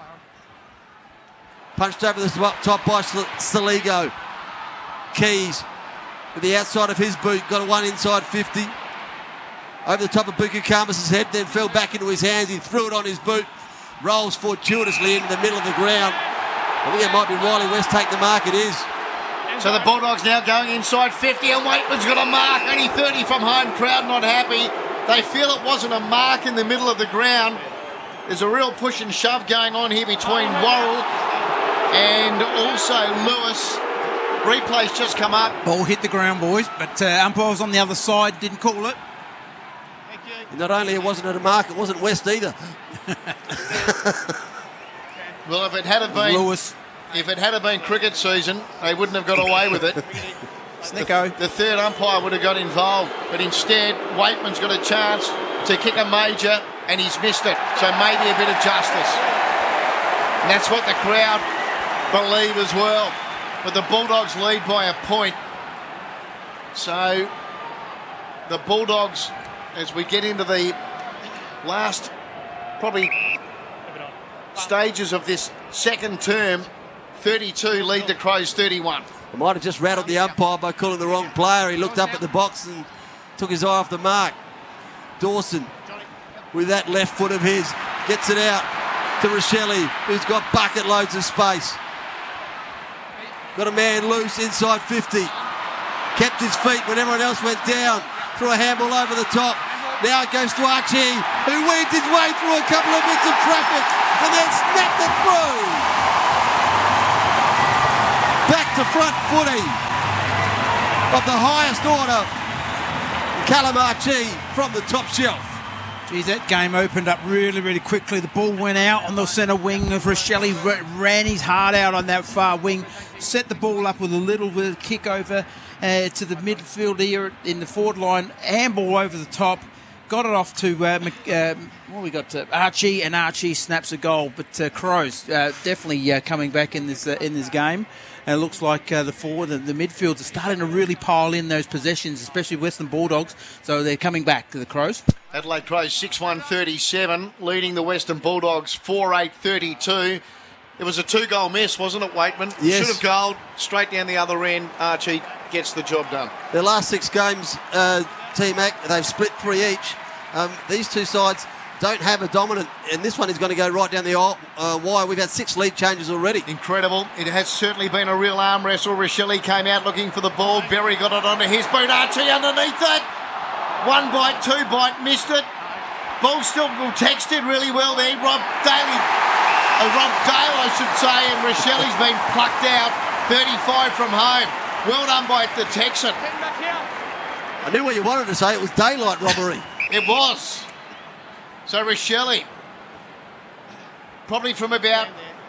Punched over the top by Soligo. Keys with the outside of his boot. Got one inside 50. Over the top of Buku Karmas' head, then fell back into his hands. He threw it on his boot. Rolls fortuitously into the middle of the ground. I think it might be Riley West take the mark. It is. So the Bulldogs now going inside 50, and Waitman's got a mark. Only 30 from home. Crowd not happy. They feel it wasn't a mark in the middle of the ground. There's a real push and shove going on here between Worrell and also Lewis. Replay's just come up. Ball hit the ground, boys, but umpires on the other side didn't call it. Not only it wasn't a mark, it wasn't West either. Well, if it had been Lewis, if it had been cricket season, they wouldn't have got away with it. Snicko. The third umpire would have got involved, but instead, Waitman's got a chance to kick a major, and he's missed it. So maybe a bit of justice. And that's what the crowd believe as well. But the Bulldogs lead by a point. So the Bulldogs, as we get into the last probably stages of this second term, 32 lead the Crows 31. I might have just rattled the umpire by calling the wrong player. He looked up at the box and took his eye off the mark. Dawson, with that left foot of his, gets it out. to Rochelle, who's got bucket loads of space. Got a man loose inside 50. Kept his feet when everyone else went down. Threw a handball over the top. Now it goes to Archie, who weaved his way through a couple of bits of traffic and then snapped it through. Back to front footy of the highest order. Callum Archie from the top shelf. Geez, that game opened up really, really quickly. The ball went out on the centre wing of Rochelle. Ran his heart out on that far wing. Set the ball up with a little bit of kick over to the midfield here in the forward line. Handball over the top. Got it off to Archie, and Archie snaps a goal. But Crows definitely coming back in this game. It looks like the forward and the midfields are starting to really pile in those possessions, especially Western Bulldogs. So they're coming back to the Crows. Adelaide Crows 6-1-37, leading the Western Bulldogs 4-8-32. It was a 2-goal miss, wasn't it, Waitman? Yes. Should have goaled straight down the other end. Archie gets the job done. Their last 6 games, T-Mac, they've split 3 each. These two sides don't have a dominant, and this one is going to go right down the wire. We've had 6 lead changes already. Incredible. It has certainly been a real arm wrestle. Rochelle came out looking for the ball. Berry got it onto his boot. Archie underneath it. 1 bite, 2 bite, missed it. Ball still texted really well there. Rob Dale, I should say, and Rochelle's been plucked out. 35 from home. Well done by the Texan. I knew what you wanted to say. It was daylight robbery. It was. So Rochelle, probably from about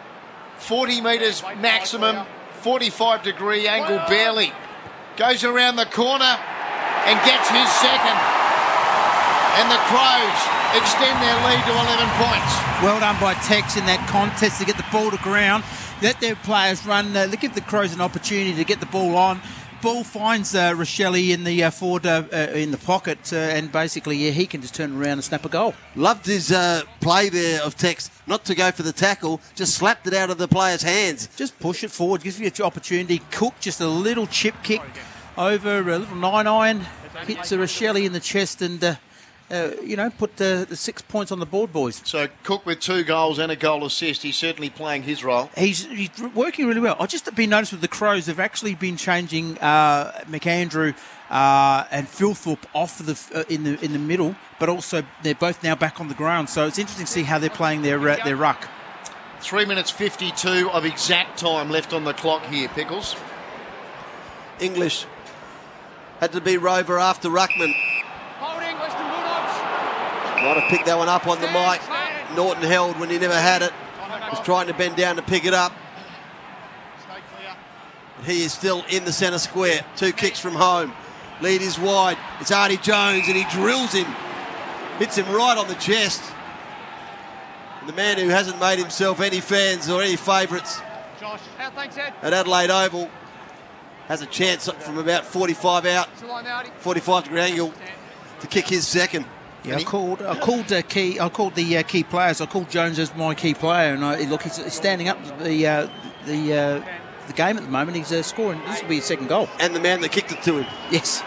40 metres maximum, 45-degree angle barely, goes around the corner and gets his second. And the Crows extend their lead to 11 points. Well done by Tex in that contest to get the ball to ground. Let their players run. They give the Crows an opportunity to get the ball on. Ball finds Rochelle in the forward in the pocket, and basically he can just turn around and snap a goal. Loved his play there of Tex, not to go for the tackle, just slapped it out of the player's hands. Just push it forward, gives you an opportunity. Cook just a little chip kick over, a little 9-iron, hits Rochelle in the chest, and put the 6 points on the board, boys. So Cook with 2 goals and a goal assist. He's certainly playing his role. He's working really well. I've just been noticed with the Crows, they've actually been changing McAndrew and Philthorpe off in the middle, but also they're both now back on the ground. So it's interesting to see how they're playing their ruck. 3 minutes 52 of exact time left on the clock here, Pickles. English had to be Rover after Ruckman. Holding Western Bulldogs. Might have picked that one up on the mic. Norton held when he never had it. Was trying to bend down to pick it up. But he is still in the centre square. 2 kicks from home. Lead is wide. It's Artie Jones and he drills him. Hits him right on the chest. And the man who hasn't made himself any fans or any favourites at Adelaide Oval has a chance from about 45 out, 45-degree angle to kick his second. Yeah, I called the key players. I called Jones as my key player, and he's standing up the game at the moment. He's scoring. This will be his second goal. And the man that kicked it to him. Yes.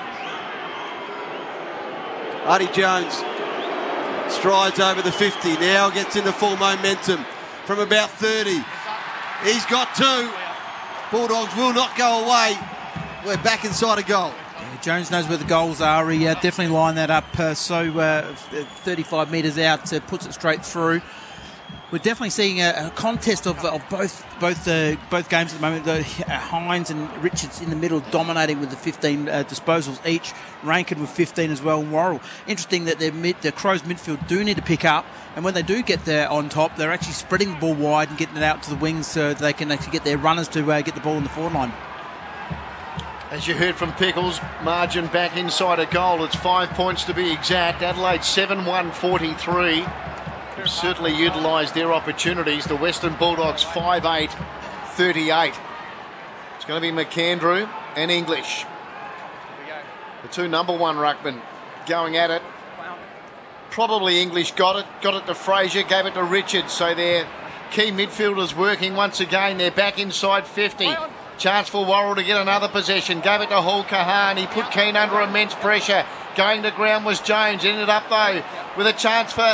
Artie Jones strides over the 50. Now gets into full momentum from about 30. He's got 2. Bulldogs will not go away. We're back inside a goal. Yeah, Jones knows where the goals are. He definitely lined that up 35 metres out, puts it straight through. We're definitely seeing a contest of both games at the moment. Hines and Richards in the middle dominating with the 15 disposals each. Rankin with 15 as well, and Worrell. Interesting that the Crows midfield do need to pick up, and when they do get there on top, they're actually spreading the ball wide and getting it out to the wings so they can actually get their runners to get the ball in the forward line. As you heard from Pickles, margin back inside a goal. It's 5 points to be exact. Adelaide 7-1-43. Certainly utilised their opportunities. The Western Bulldogs 5-8-38. It's going to be McAndrew and English. The 2 number 1 ruckmen going at it. Probably English got it to Fraser, gave it to Richards. So their key midfielders working once again. They're back inside 50. Chance for Worrell to get another possession. Gave it to Hall Kahan. He put Keane under immense pressure. Going to ground was Jones. Ended up though with a chance for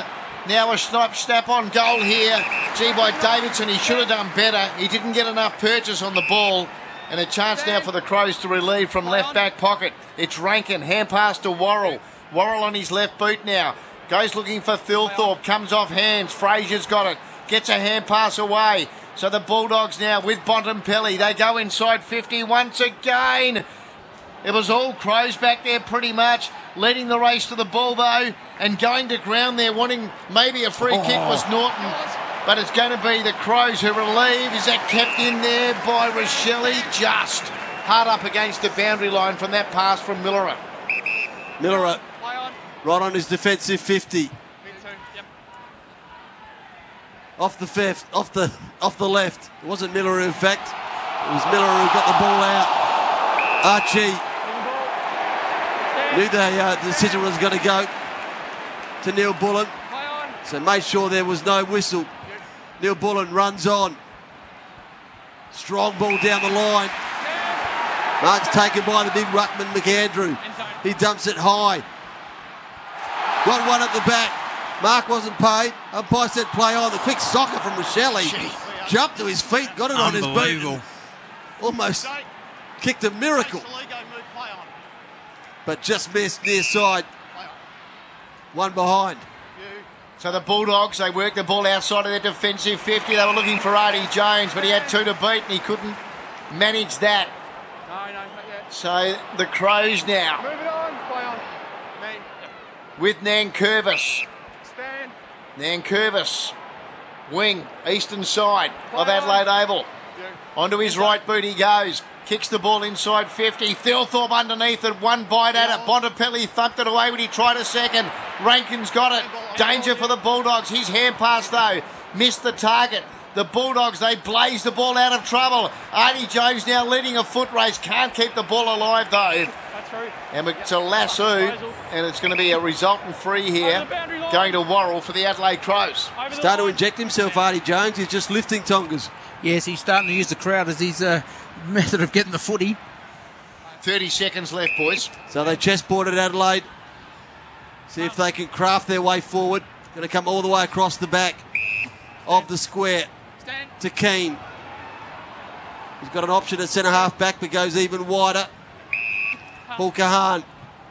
Now a snap on goal here. Gee, by Davidson, he should have done better. He didn't get enough purchase on the ball. And a chance now for the Crows to relieve from left back pocket. It's Rankin, hand pass to Worrell. Worrell on his left boot now. Goes looking for Thilthorpe, comes off hands. Fraser's got it, gets a hand pass away. So the Bulldogs now with Bontempelli. They go inside 50 once again. It was all Crows back there pretty much. Leading the race to the ball though. And going to ground there, wanting maybe a free kick was Norton. But it's going to be the Crows who relieve. Is that kept in there by Rochelle? Just hard up against the boundary line from that pass from Millerer. Millerer right on his defensive 50. Off the left. It wasn't Millerer, in fact. It was Millerer who got the ball out. Archie knew the decision was going to go to Neil Bullen, so made sure there was no whistle. Neil Bullen runs on. Strong ball down the line. Mark's taken by the big ruckman McAndrew. He dumps it high. Got one at the back. Mark wasn't paid. Umpire said play on. The quick soccer from Rochelle. Jumped to his feet, got it on his boot. Almost kicked a miracle. But just missed near side. One behind. So the Bulldogs, they work the ball outside of their defensive 50. They were looking for Artie Jones, but he had two to beat and he couldn't manage that. No, not yet. So the Crows now. Move it on, play on. Me. With Nankervis. Stand. Nankervis. Wing, eastern side of Adelaide Oval. Onto his right boot he goes. Kicks the ball inside 50. Thilthorpe underneath it. One bite at it. Bontempelli thumped it away when he tried a second. Rankin's got it. Danger for the Bulldogs. His hand pass though. Missed the target. The Bulldogs, they blaze the ball out of trouble. Artie Jones now leading a foot race. Can't keep the ball alive though. And it's a lasso. And it's going to be a resultant free here. Going to Worrell for the Adelaide Crows. Starting to inject himself, Artie Jones. He's just lifting Tongas. Yes, he's starting to use the crowd as his method of getting the footy. 30 seconds left, boys. So they chessboarded Adelaide. See if they can craft their way forward. Going to come all the way across the back of the square to Keane. He's got an option at centre half back, but goes even wider. Paul Kahan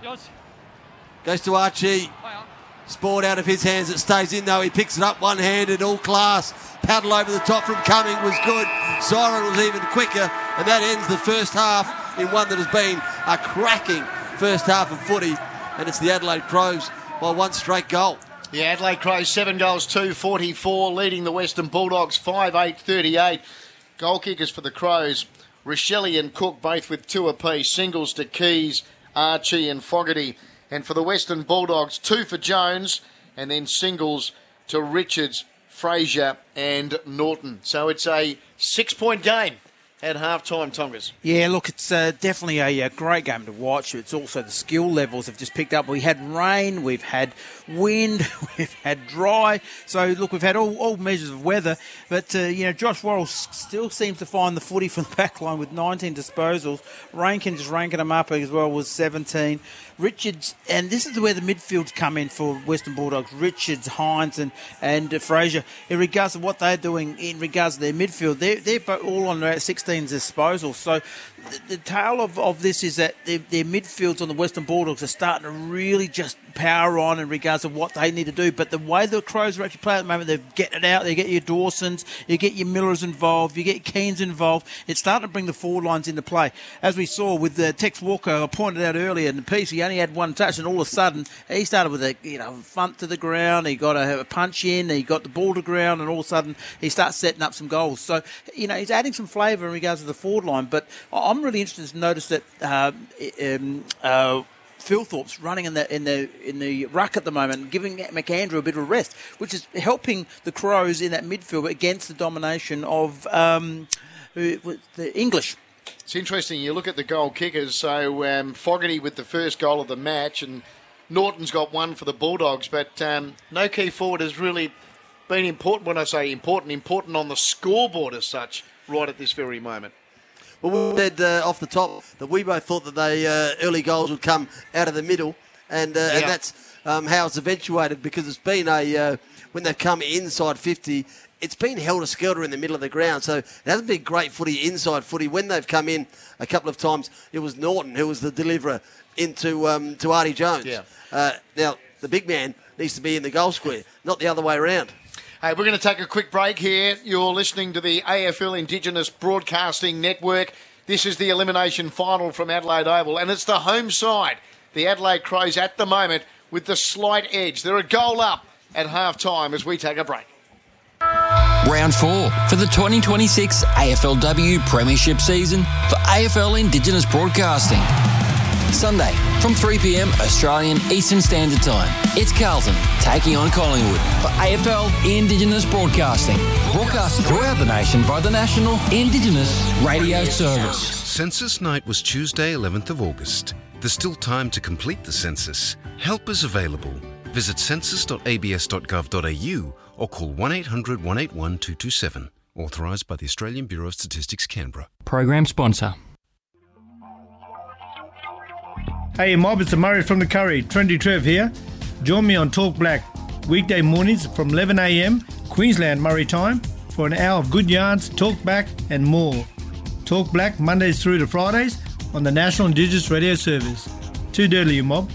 goes to Archie. Sport out of his hands. It stays in though. He picks it up one-handed, all class. Paddle over the top from Cumming was good. Siren was even quicker, and that ends the first half in one that has been a cracking first half of footy, and it's the Adelaide Crows by one straight goal. The Adelaide Crows 7 goals, 2-44, leading the Western Bulldogs 5-8-38. Goal kickers for the Crows, Rochelle and Cook both with two apiece. Singles to Keys, Archie and Fogarty. And for the Western Bulldogs, two for Jones, and then singles to Richards, Fraser and Norton. So it's a 6-point game at half-time, Tongas. Yeah, look, it's definitely a great game to watch. It's also the skill levels have just picked up. We had rain, we've had wind, we've had dry. So, look, we've had all measures of weather. But, Josh Worrell still seems to find the footy from the back line with 19 disposals. Rankin just ranking them up as well was 17. Richards, and this is where the midfields come in for Western Bulldogs, Richards, Hines and Fraser, in regards to what they're doing in regards to their midfield. They're all on 16 disposal. So the tale of this is that their midfields on the Western Bulldogs are starting to really just power on in regards to what they need to do. But the way the Crows are actually playing at the moment, they're getting it out. They get your Dawsons, you get your Millers involved, you get Keens involved. It's starting to bring the forward lines into play. As we saw with Tex Walker, I pointed out earlier in the piece, he only had one touch, and all of a sudden he started with a front to the ground. He got a punch in, he got the ball to ground, and all of a sudden he starts setting up some goals. So he's adding some flavour in regards to the forward line. But I'm really interested to notice that Thilthorpe's running in the ruck at the moment, giving McAndrew a bit of a rest, which is helping the Crows in that midfield against the domination of the English. It's interesting, you look at the goal kickers, so Fogarty with the first goal of the match, and Norton's got one for the Bulldogs, but no key forward has really been important. When I say important on the scoreboard as such, right at this very moment. Well, we said off the top that we both thought that they early goals would come out of the middle, And that's how it's eventuated, because it's been when they've come inside 50, it's been helter-skelter in the middle of the ground. So it hasn't been great footy, inside footy. When they've come in a couple of times, it was Norton who was the deliverer into to Artie Jones. Yeah. Now, the big man needs to be in the goal square, not the other way around. Hey, we're going to take a quick break here. You're listening to the AFL Indigenous Broadcasting Network. This is the elimination final from Adelaide Oval, and it's the home side, the Adelaide Crows, at the moment with the slight edge. They're a goal up at half-time as we take a break. Round 4 for the 2026 AFLW Premiership season for AFL Indigenous Broadcasting. Sunday from 3 p.m. Australian Eastern Standard Time. It's Carlton taking on Collingwood for AFL Indigenous Broadcasting. Broadcast throughout the nation by the National Indigenous Radio Service. Census night was Tuesday, 11th of August. There's still time to complete the census. Help is available. Visit census.abs.gov.au or call 1800 181 227. Authorised by the Australian Bureau of Statistics, Canberra. Program sponsor. Hey mob, it's Murray from the Curry. Trendy Trev here. Join me on Talk Black weekday mornings from 11 a.m. Queensland Murray time for an hour of good yarns, talk back and more. Talk Black Mondays through to Fridays on the National Indigenous Radio Service. Too dirty, you mob.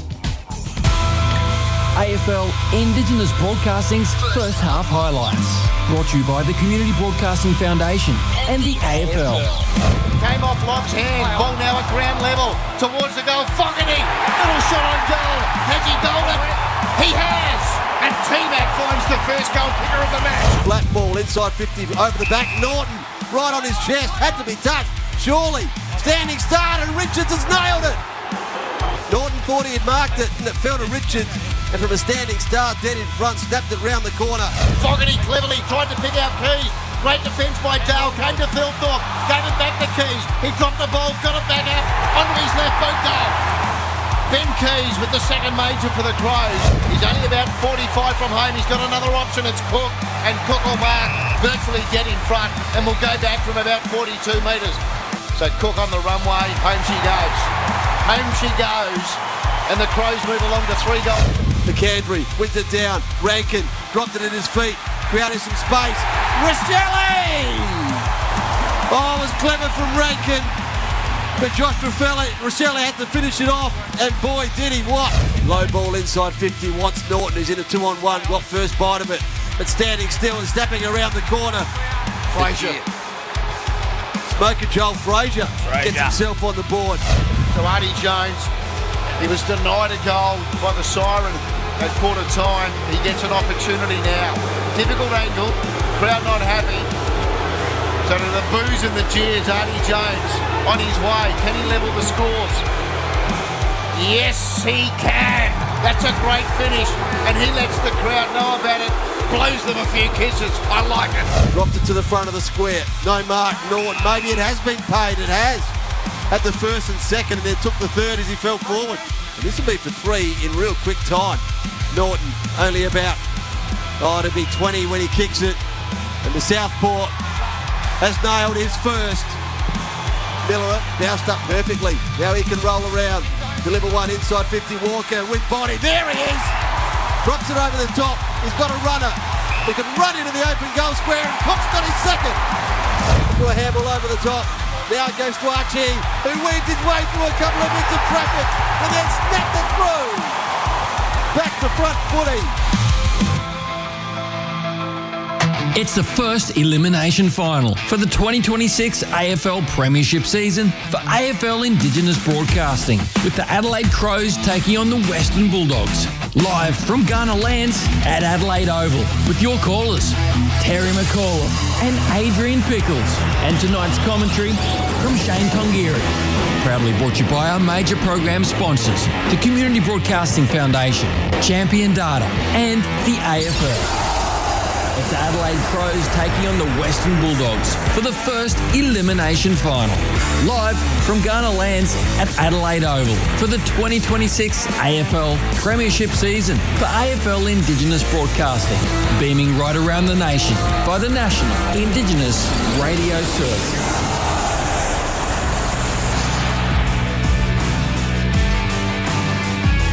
AFL Indigenous Broadcasting's first half highlights. Brought to you by the Community Broadcasting Foundation and the AFL. Came off Lock's hand. Ball now at ground level. Towards the goal. Fogarty. Little shot on goal. Has he goaled it? He has. And T-Mac finds the first goal kicker of the match. Flat ball inside 50 over the back. Norton right on his chest. Had to be touched. Surely. Standing start, and Richards has nailed it. Norton thought he had marked it, and it fell to Richards. And from a standing start, dead in front, snapped it round the corner. Fogarty cleverly tried to pick out Keys. Great defence by Dale. Came to Thilthorpe. Gave it back to Keys. He dropped the ball, got it back up. Onto his left boot goal. Ben Keys with the second major for the Crows. He's only about 45 from home. He's got another option. It's Cook. And Cook will mark virtually dead in front. And will go back from about 42 metres. So Cook on the runway. Home she goes. Home she goes. And the Crows move along to 3 goals. McAndrew wins it down. Rankin dropped it at his feet, creating some space. Rosselli! Oh, it was clever from Rankin. But Josh Rosselli had to finish it off. And boy, did he what. Low ball inside 50. Wants Norton, who's in a 2-on-1. Got first bite of it. But standing still and snapping around the corner. Fraser. Smoker Joel Fraser gets himself on the board. To Artie Jones. He was denied a goal by the siren at quarter time. He gets an opportunity now. Difficult angle, crowd not happy. So to the boos and the jeers, Artie Jones on his way. Can he level the scores? Yes, he can. That's a great finish. And he lets the crowd know about it. Blows them a few kisses. I like it. Dropped it to the front of the square. No mark, Norton. Maybe it has been paid. It has. At the first and second, and then took the third as he fell forward. And this will be for 3 in real quick time. Norton only about, to be 20 when he kicks it. And the Southport has nailed his first. Miller bounced up perfectly. Now he can roll around. Deliver one inside 50. Walker with body. There he is. Drops it over the top. He's got a runner. He can run into the open goal square, and Cook's got his second. To a handball over the top. Now it goes to Archie, who weaved his way through a couple of bits of traffic and then snapped it through. Back to front footy. It's the first elimination final for the 2026 AFL Premiership season for AFL Indigenous Broadcasting, with the Adelaide Crows taking on the Western Bulldogs. Live from Ghana Lands at Adelaide Oval with your callers, Terry McCallum and Adrian Pickles. And tonight's commentary from Shane Tongiri. Proudly brought to you by our major program sponsors, the Community Broadcasting Foundation, Champion Data and the AFL. It's Adelaide Crows taking on the Western Bulldogs for the first elimination final. Live from Ghana Lands at Adelaide Oval for the 2026 AFL Premiership season for AFL Indigenous Broadcasting. Beaming right around the nation by the National Indigenous Radio Service.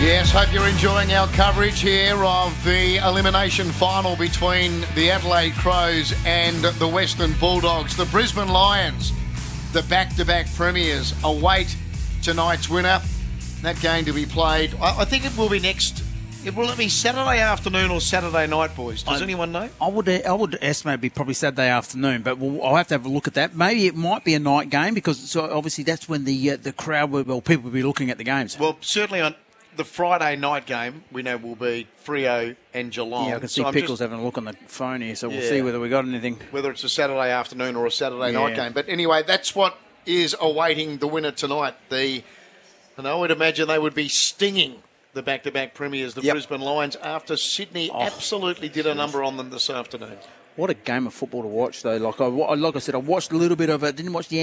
Yes, hope you're enjoying our coverage here of the elimination final between the Adelaide Crows and the Western Bulldogs. The Brisbane Lions, the back-to-back premiers, await tonight's winner. That game to be played, I think it will be next. Will it be Saturday afternoon or Saturday night, boys? Does anyone know? I would estimate it'd be probably Saturday afternoon, but I'll have to have a look at that. Maybe it might be a night game because obviously that's when the crowd people will be looking at the games. Well, certainly on the Friday night game, we know will be Freo and Geelong. Yeah, I can see Pickles having a look on the phone here, so we'll see whether we got anything. Whether it's a Saturday afternoon or a Saturday night game. But anyway, that's what is awaiting the winner tonight. And I would imagine they would be stinging the back-to-back premiers, the Brisbane Lions, after Sydney absolutely did a number on them this afternoon. What a game of football to watch, though. Like I said, I watched a little bit of it. Didn't watch the